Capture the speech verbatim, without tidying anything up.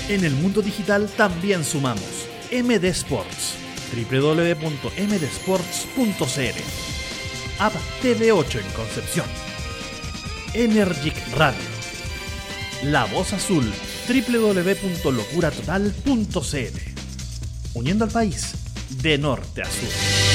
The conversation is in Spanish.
En el mundo digital también sumamos. M D Sports, doble u doble u doble u punto m d sports punto c l. App T V ocho en Concepción. Energic Radio. La Voz Azul, doble u doble u doble u punto locura total punto c l. Uniendo al país de norte a sur.